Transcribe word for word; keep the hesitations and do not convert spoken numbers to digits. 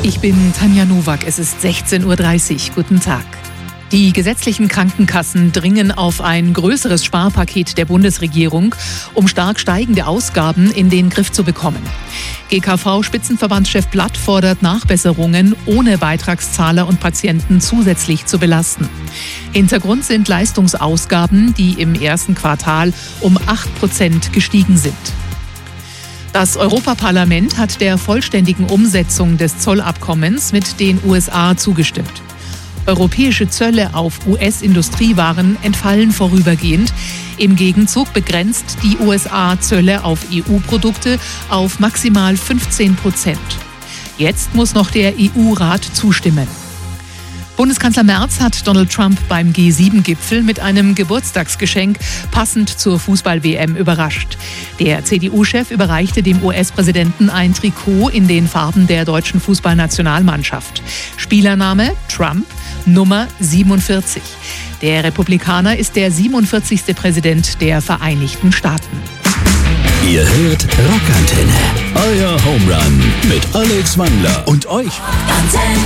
Ich bin Tanja Nowak, es ist sechzehn Uhr dreißig. Guten Tag. Die gesetzlichen Krankenkassen dringen auf ein größeres Sparpaket der Bundesregierung, um stark steigende Ausgaben in den Griff zu bekommen. G K V-Spitzenverbandschef Blatt fordert Nachbesserungen, ohne Beitragszahler und Patienten zusätzlich zu belasten. Hintergrund sind Leistungsausgaben, die im ersten Quartal um acht Prozent gestiegen sind. Das Europaparlament hat der vollständigen Umsetzung des Zollabkommens mit den U S A zugestimmt. Europäische Zölle auf U S-Industriewaren entfallen vorübergehend. Im Gegenzug begrenzt die U S A Zölle auf E U-Produkte auf maximal fünfzehn Prozent. Jetzt muss noch der E U-Rat zustimmen. Bundeskanzler Merz hat Donald Trump beim G sieben Gipfel mit einem Geburtstagsgeschenk passend zur Fußball-W M überrascht. Der C D U-Chef überreichte dem U S-Präsidenten ein Trikot in den Farben der deutschen Fußballnationalmannschaft. Spielername Trump, Nummer siebenundvierzig. Der Republikaner ist der siebenundvierzigste Präsident der Vereinigten Staaten. Ihr hört Rockantenne, euer Home Run mit Alex Wandler und euch.